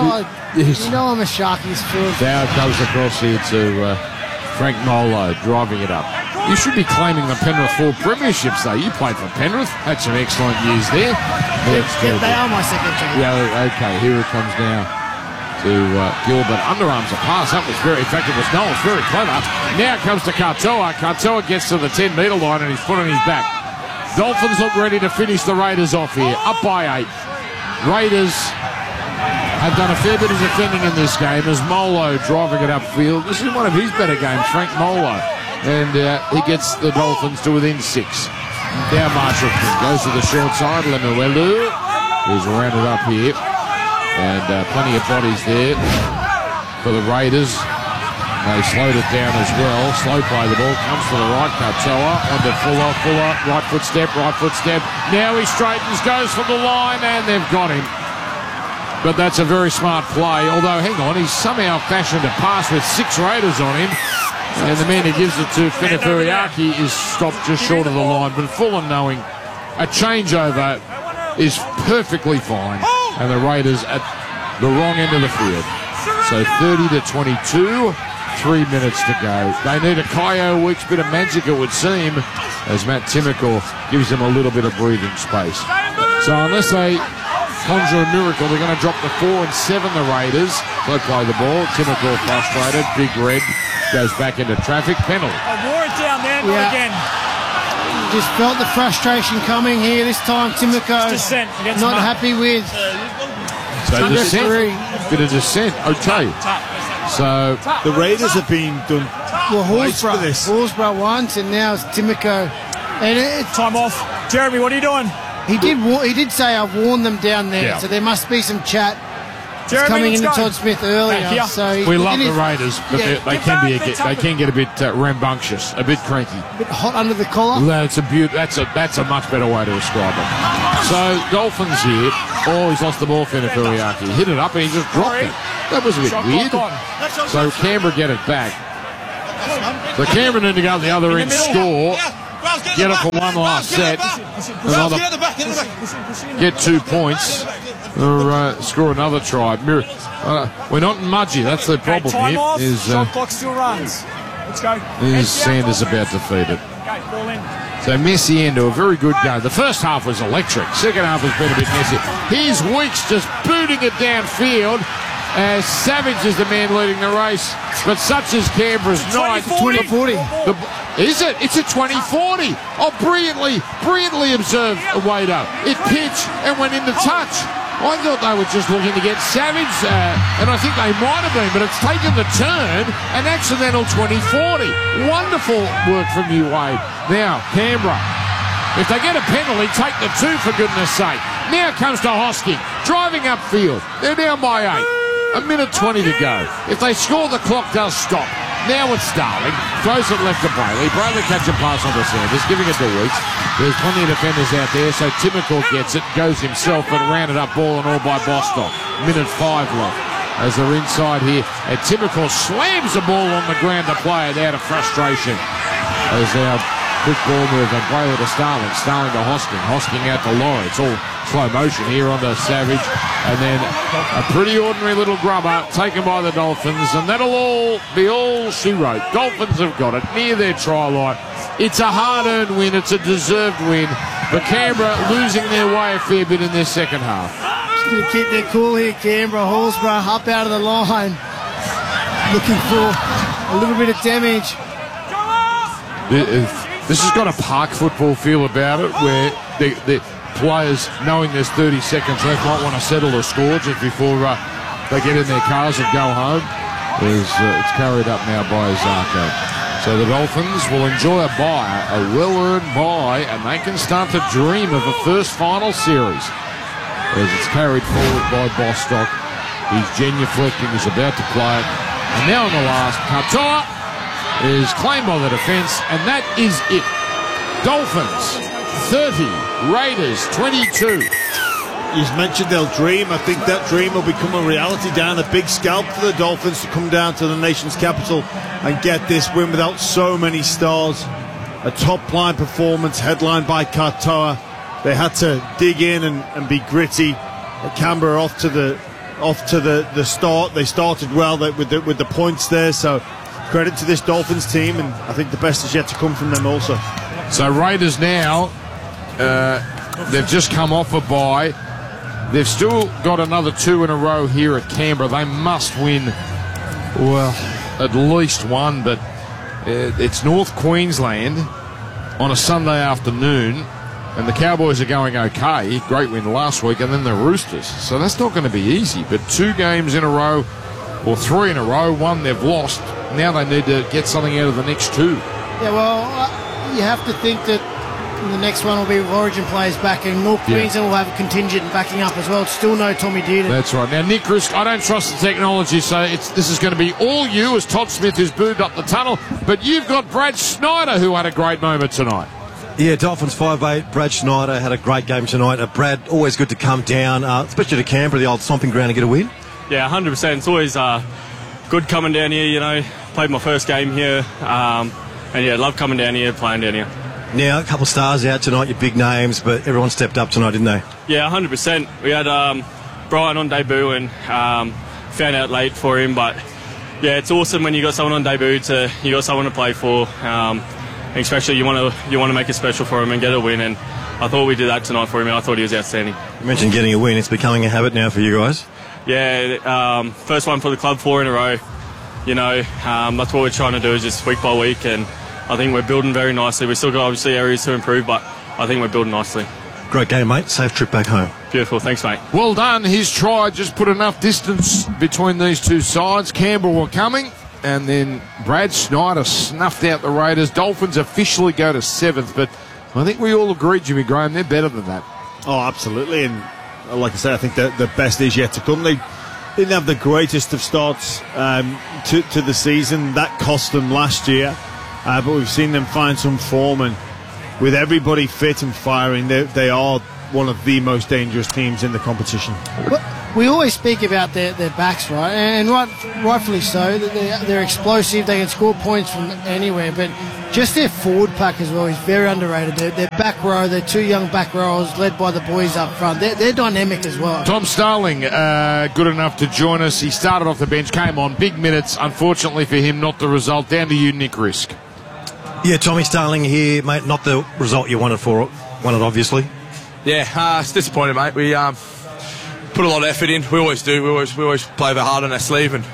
You know I'm a Sharkies fan. Now it goes across here to Frank Molo driving it up. You should be claiming the Penrith 4 premierships, though. You played for Penrith. Had some excellent years there. They are my second team. Yeah, okay. Here it comes now to Gilbert. Underarms a pass. That was very, in fact, it was Knowles. Very clever. Now it comes to Katoa. Katoa gets to the 10-metre line and he's put on his back. Dolphins look ready to finish the Raiders off here. Up by 8. Raiders have done a fair bit of defending in this game as Molo driving it upfield. This is one of his better games, Frank Molo. And he gets the Dolphins to within 6. Now Marshall goes to the short side. Lemuelu is rounded up here. And plenty of bodies there for the Raiders. They slowed it down as well. Slow play the ball. Comes to the right. Katoa onto Fuller. Fuller. Right foot step. Now he straightens. Goes for the line. And they've got him. But that's a very smart play. Although, hang on. He's somehow fashioned a pass with 6 Raiders on him. And the man who gives it to Feneferiaki is stopped just short of the line. But Fuller knowing a changeover is perfectly fine. And the Raiders at the wrong end of the field. So 30-22, 3 minutes to go. They need a Kyo Weeks bit of magic, it would seem, as Matt Timoko gives them a little bit of breathing space. So unless they conjure a miracle, they're going to drop the 4 and 7, the Raiders. They play the ball. Timoko frustrated. Big Red goes back into traffic. Penalty. I wore it down there, not again. Just felt the frustration coming here. This time Timoko not happy with. So bit of dissent. Okay. So the Raiders have been done. Well, Horsburgh once, and now it's Timoko And Time off. Jeremy, what are you doing? he did say I've warned them down there, Yeah. so there must be some chat. Jeremy, Coming let's into go. Todd Smith earlier, Back here. so We love the Raiders, but yeah, they can get a bit rambunctious, a bit cranky. a bit hot under the collar. That's a much better way to describe it. So Dolphins here. Oh, he's lost the ball for Furiaki. He hit it up and he just dropped it. That was a bit Shot weird. clock on. So Canberra get it back. So Canberra need to go to the other end, score, get it for one last set, another, get 2 points, or score another try. We're not in Mudgee. That's the problem Time here. off. Is Shot clock still runs. Let's go. Sanders about defeated? Okay, ball in. So Messi into a very good game. The first half was electric. Second half has been a bit messy. Here's Weeks just booting it downfield. Savage is the man leading the race, but such is Canberra's night. 20-40. Is it? It's a 20-40. Oh, brilliantly observed, Wado. It pitched and went into touch. I thought they were just looking to get Savage, and I think they might have been, but it's taken the turn, an accidental 20-40. Wonderful work from you, Wade. Now, Canberra, if they get a penalty, take the 2 for goodness sake. Now comes to Hosking, driving upfield. They're down by 8. A minute 20 to go. If they score, the clock does stop. Now it's Starling. Throws it left to Brayley. Brayley catches a pass on to Sanders, giving it to Weeks. There's plenty of defenders out there, so Timokal gets it, goes himself, but rounded up ball and all by Bostock. Minute 5 left. As they're inside here, and Timokal slams the ball on the ground to play it out of frustration. As our quick ball move and Brayley to Starling. Starling to Hosking. Hosking out to Laurie. It's all slow motion here onto Savage. And then a pretty ordinary little grubber taken by the Dolphins. And that'll all be all she wrote. Dolphins have got it near their try line. It's a hard-earned win. It's a deserved win. But Canberra losing their way a fair bit in their second half. Just going to keep their cool here, Canberra. Horsburgh up out of the line. Looking for a little bit of damage. This has got a park football feel about it, where the players, knowing there's 30 seconds left, might want to settle the score just before they get in their cars and go home. It's carried up now by Zarko. So the Dolphins will enjoy a bye, a well-earned bye, and they can start to dream of a first final series. As it's carried forward by Bostock. He's genuflecting, he's about to play it. And now in the last, Katoa is claimed by the defence, and that is it. Dolphins 30, Raiders 22. You've mentioned they'll dream. I think that dream will become a reality down. A big scalp for the Dolphins to come down to the nation's capital and get this win without so many stars. A top-line performance headlined by Katoa. They had to dig in and be gritty. Canberra off to the start. They started well with the points there, so credit to this Dolphins team, and I think the best is yet to come from them also. So Raiders now, they've just come off a bye. They've still got another 2 in a row here at Canberra. They must win, well, at least one, but it's North Queensland on a Sunday afternoon, and the Cowboys are going okay. Great win last week, and then the Roosters. So that's not going to be easy, but 2 games in a row, or 3 in a row, 1 they've lost. Now they need to get something out of the next 2. Yeah, well, you have to think that the next one will be with Origin players back, and North Queensland will have a contingent backing up as well. It's still no Tommy Dearden. That's right. Now, Nick Risk, I don't trust the technology, so this is going to be all you as Todd Smith, who's booed up the tunnel. But you've got Brad Schneider, who had a great moment tonight. Yeah, Dolphins 5-8. Brad Schneider had a great game tonight. Brad, always good to come down, especially to Canberra, the old stomping ground, and get a win. Yeah, 100%. It's always good coming down here, you know. Played my first game here. And yeah, love coming down here, playing down here. Now, a couple of stars out tonight, your big names, but everyone stepped up tonight, didn't they? Yeah, 100%. We had Brian on debut and found out late for him, but yeah, it's awesome when you got someone on debut you got someone to play for, especially you want to make it special for him and get a win, and I thought we did that tonight for him, and I thought he was outstanding. You mentioned getting a win. It's becoming a habit now for you guys. Yeah, first one for the club, 4 in a row. You know, that's what we're trying to do, is just week by week, and I think we're building very nicely. We've still got obviously areas to improve, but I think we're building nicely. Great game, mate. Safe trip back home. Beautiful. Thanks, mate. Well done. His try just put enough distance between these two sides. Canberra were coming, and then Brad Schneider snuffed out the Raiders. Dolphins officially go to 7th, but I think we all agree, Jimmy Graham, they're better than that. Oh, absolutely. And like I said, I think the best is yet to come. They didn't have the greatest of starts to the season. That cost them last year. But we've seen them find some form, and with everybody fit and firing, they are one of the most dangerous teams in the competition. Well, we always speak about their backs, right? And rightfully so. They're explosive. They can score points from anywhere. But just their forward pack as well is very underrated. Their back row, their 2 young back rowers led by the boys up front. They're dynamic as well. Tom Starling, good enough to join us. He started off the bench, came on, big minutes. Unfortunately for him, not the result. Down to you, Nick Risk. Yeah, Tommy Starling here, mate. Not the result you wanted, obviously. Yeah, it's disappointing, mate. We put a lot of effort in. We always do. We always play the hard on our sleeve, and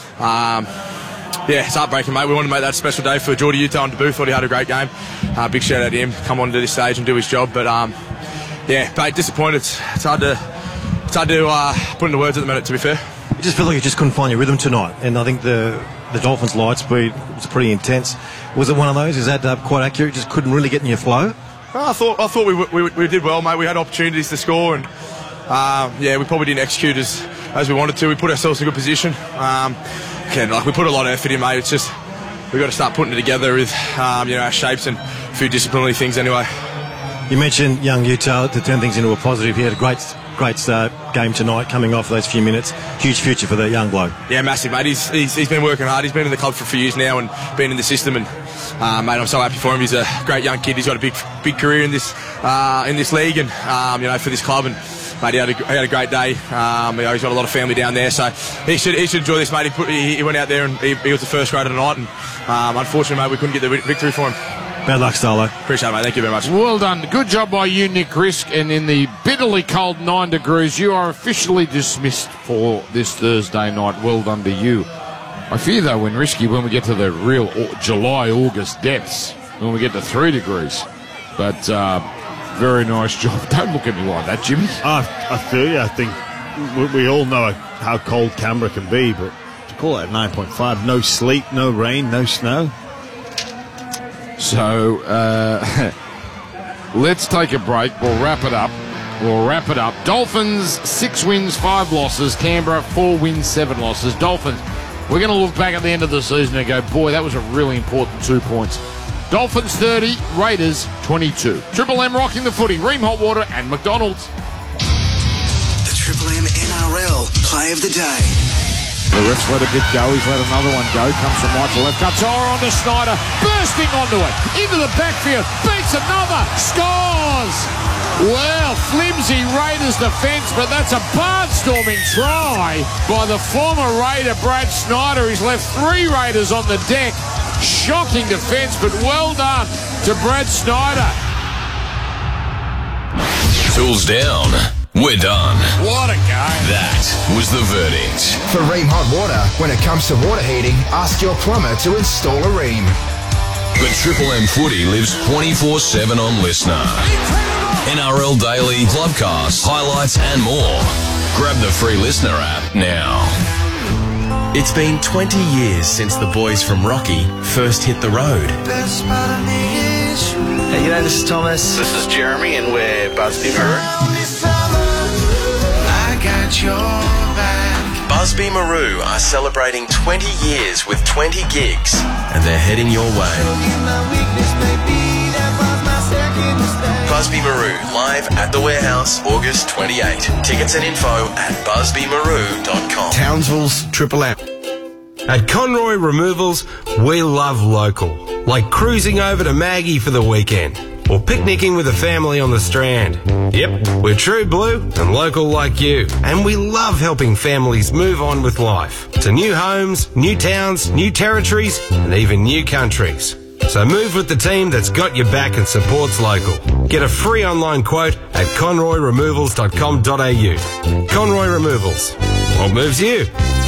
it's heartbreaking, mate. We wanted to make that a special day for Geordie Utah on debut. Thought he had a great game. Big shout out to him. Come on to this stage and do his job. But mate, disappointed. It's hard to put into words at the minute. To be fair, you just feel like you just couldn't find your rhythm tonight, and I think the Dolphins' light speed was pretty intense. Was it one of those? Is that quite accurate? Just couldn't really get in your flow. I thought we did well, mate. We had opportunities to score, and we probably didn't execute as we wanted to. We put ourselves in a good position. We put a lot of effort in, mate. It's just we've got to start putting it together with our shapes and a few disciplinary things anyway. You mentioned young Utah to turn things into a positive. He had a great game tonight, coming off those few minutes. Huge future for that young bloke. Yeah, massive, mate. He's been working hard. He's been in the club for a few years now and been in the system. And mate, I'm so happy for him. He's a great young kid. He's got a big career in this league and for this club. And mate, he had a great day. He's got a lot of family down there, so he should enjoy this, mate. He went out there and he was the first grader tonight. And unfortunately, mate, we couldn't get the victory for him. Bad luck, Starlo. Appreciate it, mate. Thank you very much. Well done. Good job by you, Nick Risk. And in the bitterly cold 9 degrees, you are officially dismissed for this Thursday night. Well done to you. I fear, though, when we get to the real July-August depths, when we get to 3 degrees. But very nice job. Don't look at me like that, Jimmy. I feel you. I think we all know how cold Canberra can be, but to call it a 9.5, no sleet, no rain, no snow. So, let's take a break. We'll wrap it up. Dolphins, 6 wins, 5 losses. Canberra, 4 wins, 7 losses. Dolphins, we're going to look back at the end of the season and go, boy, that was a really important 2 points. Dolphins 30, Raiders 22. Triple M rocking the footy. Ream Hot Water and McDonald's. The Triple M NRL Play of the Day. The ref's let a bit go. He's let another one go. Comes from right to left. Katoa onto Snyder. Bursting onto it. Into the backfield. Beats another. Scores. Well, flimsy Raiders defence, but that's a barnstorming try by the former Raider Brad Snyder. He's left 3 Raiders on the deck. Shocking defence, but well done to Brad Snyder. Tools down. We're done. What a game. That was the verdict. For Ream Hot Water, when it comes to water heating, ask your plumber to install a Ream. The Triple M footy lives 24/7 on Listener. NRL Daily, Clubcast, highlights and more. Grab the free Listener app now. It's been 20 years since the boys from Rocky first hit the road. Hey, g'day, this is Thomas. This is Jeremy, and we're Busby Maroon. Busby Maroon are celebrating 20 years with 20 gigs, and they're heading your way. Busby Maroon live at the Warehouse, August 28. Tickets and info at busbymaroon.com. Townsville's Triple M. At Conroy Removals, we love local, like cruising over to Maggie for the weekend, or picnicking with a family on the Strand. Yep, we're true blue and local like you, and we love helping families move on with life to new homes, new towns, new territories, and even new countries. So move with the team that's got your back and supports local. Get a free online quote at conroyremovals.com.au. Conroy Removals. What moves you?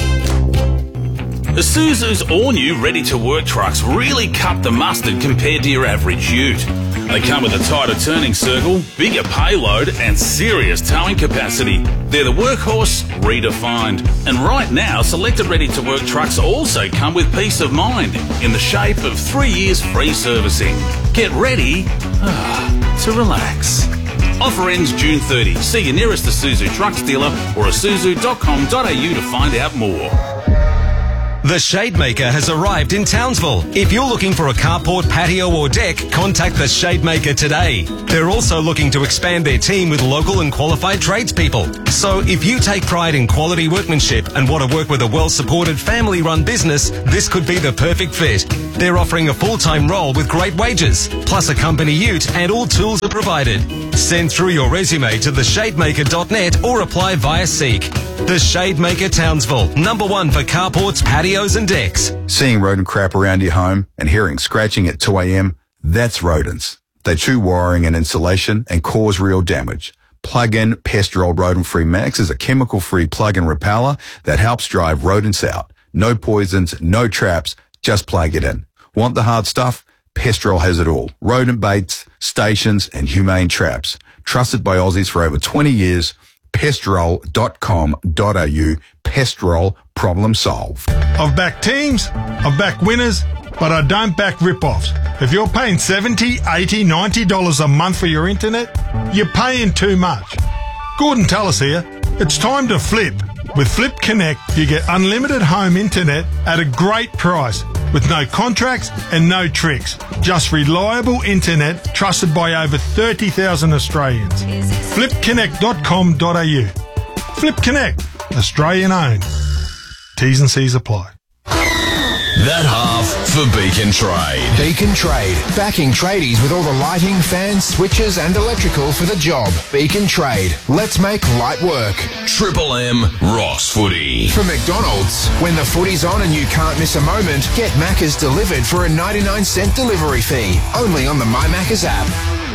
Isuzu's all-new ready-to-work trucks really cut the mustard compared to your average ute. They come with a tighter turning circle, bigger payload and serious towing capacity. They're the workhorse redefined. And right now, selected ready-to-work trucks also come with peace of mind in the shape of 3 years free servicing. Get ready to relax. Offer ends June 30. See your nearest Isuzu Trucks dealer or isuzu.com.au to find out more. The Shademaker has arrived in Townsville. If you're looking for a carport, patio or deck, contact the Shademaker today. They're also looking to expand their team with local and qualified tradespeople. So if you take pride in quality workmanship and want to work with a well-supported family-run business, this could be the perfect fit. They're offering a full-time role with great wages, plus a company ute, and all tools are provided. Send through your resume to theshademaker.net or apply via Seek. The Shademaker Townsville, #1 for carports, patios and decks. Seeing rodent crap around your home and hearing scratching at 2 a.m, that's rodents. They chew wiring and insulation and cause real damage. Plug-in Pestrol Rodent-Free Max is a chemical-free plug-in repeller that helps drive rodents out. No poisons, no traps, just plug it in. Want the hard stuff? Pestrol has it all. Rodent baits, stations and humane traps. Trusted by Aussies for over 20 years. Pestrol.com.au. Pestrol, problem solved. I've backed teams, I've backed winners, but I don't back rip-offs. If you're paying $70, $80, $90 a month for your internet, you're paying too much. Gordon Tallis here. It's time to flip. With Flip Connect, you get unlimited home internet at a great price with no contracts and no tricks. Just reliable internet trusted by over 30,000 Australians. flipconnect.com.au. Flip Connect, Australian owned. T's and C's apply. That half for Beacon Trade. Beacon Trade, backing tradies with all the lighting, fans, switches and electrical for the job. Beacon Trade, let's make light work. Triple M Ross Footy. For McDonald's, when the footy's on and you can't miss a moment, get Macca's delivered for a 99-cent delivery fee. Only on the My Macca's app.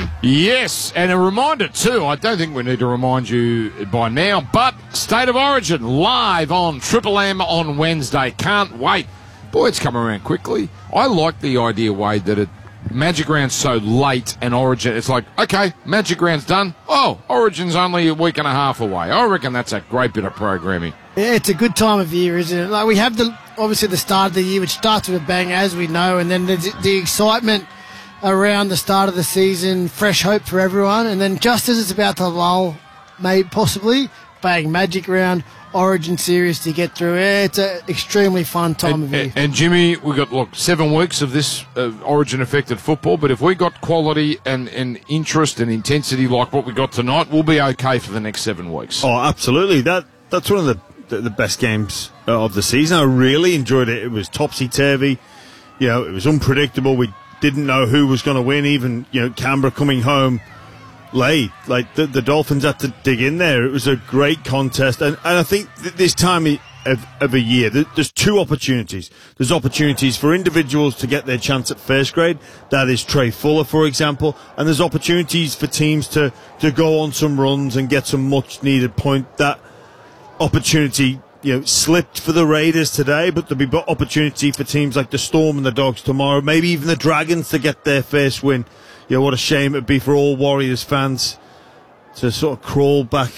Yes, and a reminder too, I don't think we need to remind you by now, but State of Origin live on Triple M on Wednesday. Can't wait. Boy, it's come around quickly. I like the idea, Wade, that Magic Round's so late and Origin, it's like, okay, Magic Round's done. Oh, Origin's only a week and a half away. I reckon that's a great bit of programming. Yeah, it's a good time of year, isn't it? Like we have obviously the start of the year, which starts with a bang, as we know, and then there's the excitement around the start of the season, fresh hope for everyone, and then just as it's about to lull, maybe possibly, bang, Magic Round, Origin series to get through. It's an extremely fun time of year. And Jimmy, we've got 7 weeks of this Origin-affected football, but if we got quality and interest and intensity like what we got tonight, we'll be okay for the next 7 weeks. Oh, absolutely. That's one of the best games of the season. I really enjoyed it. It was topsy-turvy. You know, it was unpredictable. We didn't know who was going to win. Even, Canberra coming home late, like the Dolphins had to dig in there. It was a great contest, and I think this time of a year there's 2 opportunities. There's opportunities for individuals to get their chance at first grade, that is Trey Fuller for example, and there's opportunities for teams to go on some runs and get some much needed point. That opportunity slipped for the Raiders today, but there'll be opportunity for teams like the Storm and the Dogs tomorrow, maybe even the Dragons to get their first win. What a shame it'd be for all Warriors fans to sort of crawl back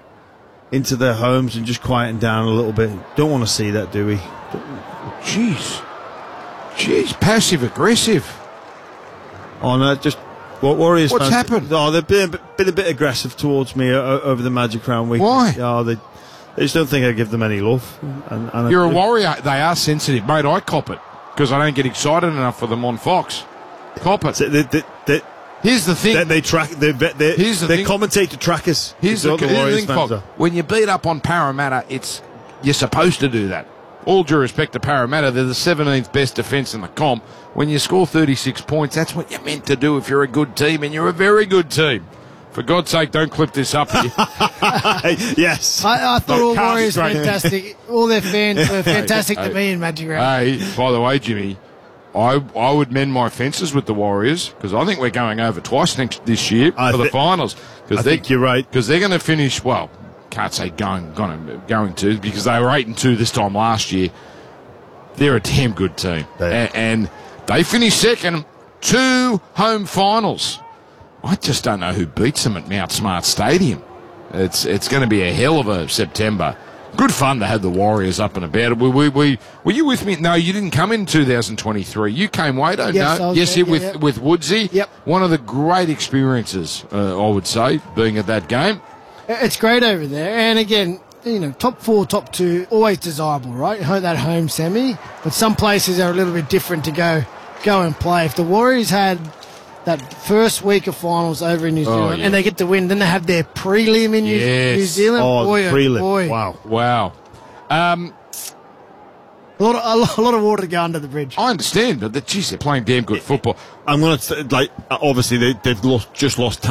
into their homes and just quieten down a little bit. Don't want to see that, do we? Jeez, passive aggressive. Oh no, just what Warriors What's fans? happened? Oh, they've been a bit aggressive towards me over the Magic Round week. Why? Oh, they just don't think I give them any love. And You're a Warrior. They are sensitive, mate. I cop it because I don't get excited enough for them on Fox. Cop it. Here's the thing. They track. They commentator trackers. Here's the thing, Fox. When you beat up on Parramatta, you're supposed to do that. All due respect to Parramatta, they're the 17th best defence in the comp. When you score 36 points, that's what you're meant to do if you're a good team, and you're a very good team. For God's sake, don't clip this up here. Yes. I thought all Warriors were fantastic. All their fans were fantastic to me in Magic Round. Hey, by the way, Jimmy, I would mend my fences with the Warriors because I think we're going over twice this year for the finals. I think you're right. Because they're going to finish, well, can't say going to because they were 8-2 this time last year. They're a damn good team. And they finished second, 2 home finals. I just don't know who beats them at Mount Smart Stadium. It's going to be a hell of a September. Good fun to have the Warriors up and about. Were you with me? No, you didn't come in 2023. You came, Wado. Yes, no? I was Yes, there, yeah, with Woodsy. Yep. One of the great experiences, I would say, being at that game. It's great over there. And again, top 4, top 2, always desirable, right? That home semi. But some places are a little bit different to go and play. If the Warriors had that first week of finals over in New Zealand and they get the win, then they have their prelim in New Zealand. Prelim. Wow. A lot of water to go under the bridge. I understand, but they're playing damn good football. I'm going to obviously they've just lost